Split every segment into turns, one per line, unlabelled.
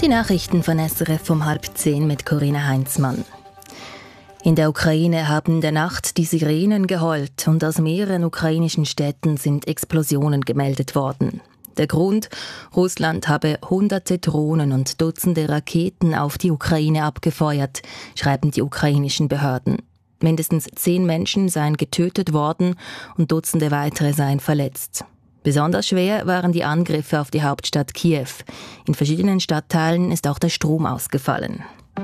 Die Nachrichten von SRF um 9:30 mit Corinna Heinzmann. In der Ukraine haben in der Nacht die Sirenen geheult und aus mehreren ukrainischen Städten sind Explosionen gemeldet worden. Der Grund: Russland habe hunderte Drohnen und Dutzende Raketen auf die Ukraine abgefeuert, schreiben die ukrainischen Behörden. Mindestens 10 Menschen seien getötet worden und Dutzende weitere seien verletzt. Besonders schwer waren die Angriffe auf die Hauptstadt Kiew. In verschiedenen Stadtteilen ist auch der Strom ausgefallen.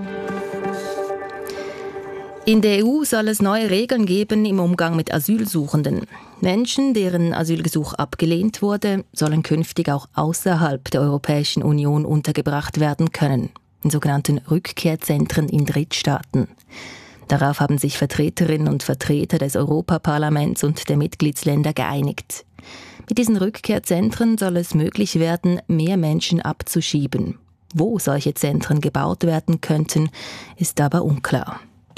In der EU soll es neue Regeln geben im Umgang mit Asylsuchenden. Menschen, deren Asylgesuch abgelehnt wurde, sollen künftig auch außerhalb der Europäischen Union untergebracht werden können, in sogenannten Rückkehrzentren in Drittstaaten. Darauf haben sich Vertreterinnen und Vertreter des Europaparlaments und der Mitgliedsländer geeinigt. Mit diesen Rückkehrzentren soll es möglich werden, mehr Menschen abzuschieben. Wo solche Zentren gebaut werden könnten, ist aber unklar.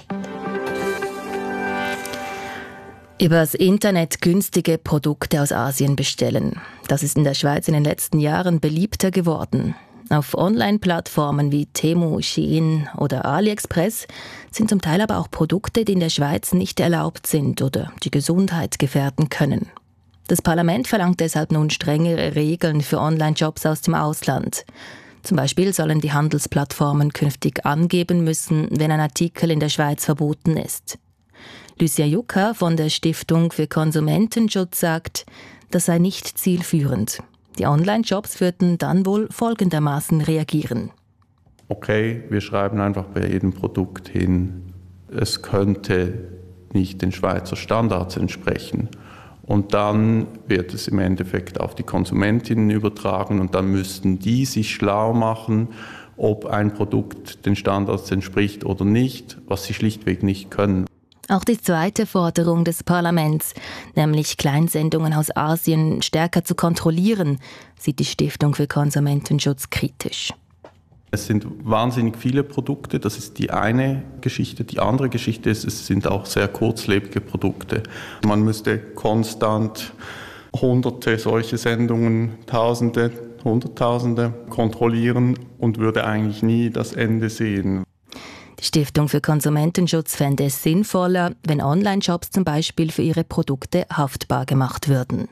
Übers Internet günstige Produkte aus Asien bestellen. Das ist in der Schweiz in den letzten Jahren beliebter geworden. Auf Online-Plattformen wie Temu, Shein oder AliExpress sind zum Teil aber auch Produkte, die in der Schweiz nicht erlaubt sind oder die Gesundheit gefährden können. Das Parlament verlangt deshalb nun strengere Regeln für Online-Shops aus dem Ausland. Zum Beispiel sollen die Handelsplattformen künftig angeben müssen, wenn ein Artikel in der Schweiz verboten ist. Lucia Jucker von der Stiftung für Konsumentenschutz sagt, das sei nicht zielführend. Die Online-Shops würden dann wohl folgendermaßen reagieren.
Okay, wir schreiben einfach bei jedem Produkt hin, es könnte nicht den Schweizer Standards entsprechen. Und dann wird es im Endeffekt auf die Konsumentinnen übertragen und dann müssten die sich schlau machen, ob ein Produkt den Standards entspricht oder nicht, was sie schlichtweg nicht können.
Auch die zweite Forderung des Parlaments, nämlich Kleinsendungen aus Asien stärker zu kontrollieren, sieht die Stiftung für Konsumentenschutz kritisch.
Es sind wahnsinnig viele Produkte, das ist die eine Geschichte. Die andere Geschichte ist, es sind auch sehr kurzlebige Produkte. Man müsste konstant Hunderte solche Sendungen, Tausende, Hunderttausende kontrollieren und würde eigentlich nie das Ende sehen.
Die Stiftung für Konsumentenschutz fände es sinnvoller, wenn Online-Shops zum Beispiel für ihre Produkte haftbar gemacht würden.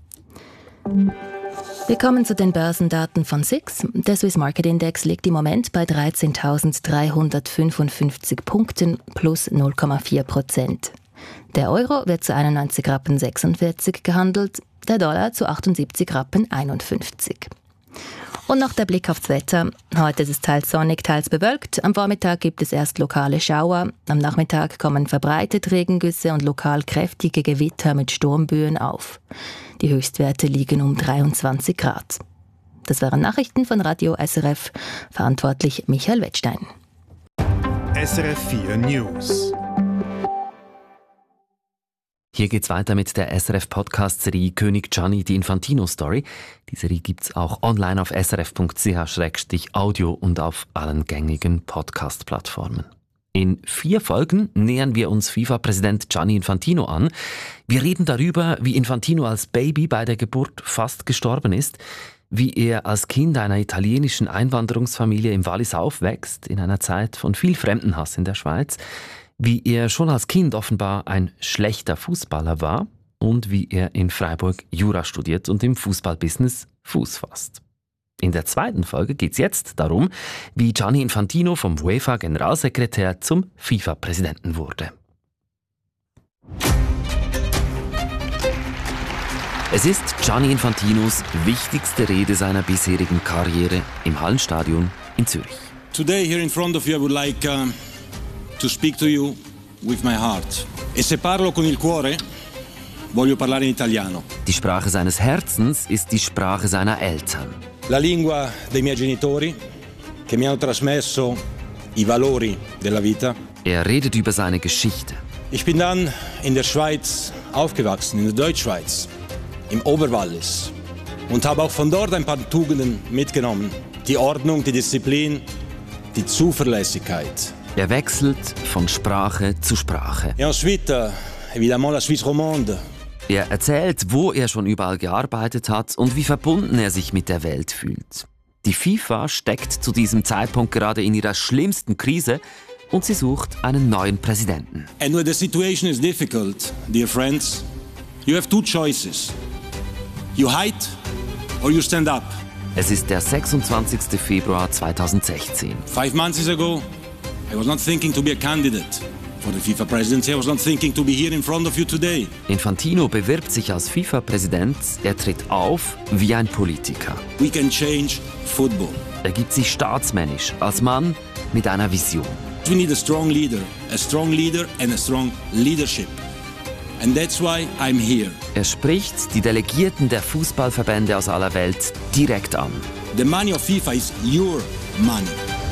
Wir kommen zu den Börsendaten von SIX. Der Swiss Market Index liegt im Moment bei 13.355 Punkten plus 0,4%. Der Euro wird zu 91,46 Rappen gehandelt, der Dollar zu 78,51 Rappen. Und noch der Blick aufs Wetter. Heute ist es teils sonnig, teils bewölkt. Am Vormittag gibt es erst lokale Schauer. Am Nachmittag kommen verbreitet Regengüsse und lokal kräftige Gewitter mit Sturmböen auf. Die Höchstwerte liegen um 23 Grad. Das waren Nachrichten von Radio SRF. Verantwortlich Michael Wettstein.
SRF 4 News.
Hier geht's weiter mit der SRF-Podcast-Serie König Gianni, die Infantino-Story. Die Serie gibt's auch online auf srf.ch/audio und auf allen gängigen Podcast-Plattformen. In 4 Folgen nähern wir uns FIFA-Präsident Gianni Infantino an. Wir reden darüber, wie Infantino als Baby bei der Geburt fast gestorben ist, wie er als Kind einer italienischen Einwanderungsfamilie im Wallis aufwächst, in einer Zeit von viel Fremdenhass in der Schweiz, wie er schon als Kind offenbar ein schlechter Fußballer war und wie er in Freiburg Jura studiert und im Fußballbusiness Fuß fasst. In der 2. Folge geht es jetzt darum, wie Gianni Infantino vom UEFA-Generalsekretär zum FIFA-Präsidenten wurde. Es ist Gianni Infantinos wichtigste Rede seiner bisherigen Karriere im Hallenstadion in Zürich.
Today here in front of you I would like to speak to you with my heart. E se parlo con il cuore, voglio parlare in italiano.
Die Sprache seines Herzens ist die Sprache seiner Eltern.
La lingua dei miei genitori, che mi hanno trasmesso i valori della vita.
Er redet über seine Geschichte.
Ich bin dann in der Schweiz aufgewachsen, in der Deutschschweiz, im Oberwallis. Und habe auch von dort ein paar Tugenden mitgenommen. Die Ordnung, die Disziplin, die Zuverlässigkeit.
Er wechselt von Sprache zu Sprache.
Et ensuite, évidemment, la Suisse romande.
Er erzählt, wo er schon überall gearbeitet hat und wie verbunden er sich mit der Welt fühlt. Die FIFA steckt zu diesem Zeitpunkt gerade in ihrer schlimmsten Krise und sie sucht einen neuen Präsidenten.
And when the situation is difficult, dear friends, you have two choices. You hide or you stand up.
Es ist der 26. Februar 2016.
5 months ago, I was not thinking to be a candidate for the FIFA presidency. I was not thinking to be here in front of you today.
Infantino bewirbt sich als FIFA-Präsident. Er tritt auf wie ein Politiker.
We can change football.
Er gibt sich staatsmännisch als Mann mit einer Vision.
We need a strong leader and a strong leadership. And that's why I'm here.
Er spricht die Delegierten der Fußballverbände aus aller Welt direkt an.
The money of FIFA is your money.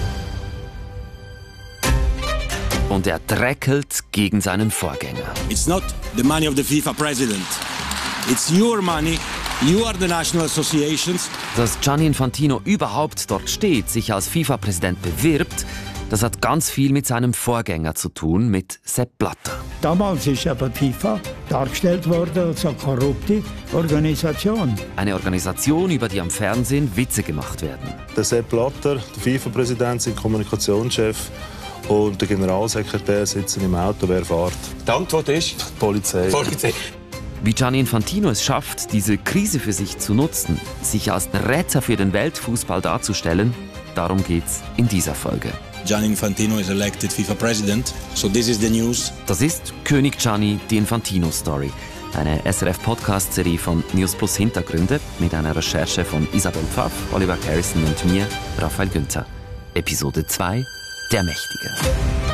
Und er dräkelt gegen seinen Vorgänger.
It's not the money of the FIFA president. It's your money. You are the national associations.
Dass Gianni Infantino überhaupt dort steht, sich als FIFA-Präsident bewirbt, das hat ganz viel mit seinem Vorgänger zu tun, mit Sepp Blatter.
Damals ist aber die FIFA dargestellt worden als eine korrupte Organisation.
Eine Organisation, über die am Fernsehen Witze gemacht werden.
Der Sepp Blatter, der FIFA-Präsident, sein Kommunikationschef und der Generalsekretär sitzen im Auto. Wer fährt?
Die Antwort ist
Die Polizei.
Wie Gianni Infantino es schafft, diese Krise für sich zu nutzen, sich als Retter für den Weltfußball darzustellen, darum geht's in dieser Folge.
Gianni Infantino is elected FIFA president. So this is the news.
Das ist König Gianni, die Infantino-Story. Eine SRF-Podcast-Serie von News Plus Hintergründe mit einer Recherche von Isabel Pfaff, Oliver Harrison und mir, Raphael Günther. Episode 2, Der Mächtige.